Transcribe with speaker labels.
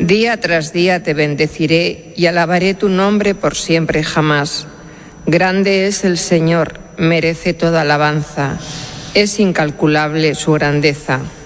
Speaker 1: Día tras día te bendeciré y alabaré tu nombre por siempre jamás. Grande es el Señor, merece toda alabanza. Es incalculable su grandeza.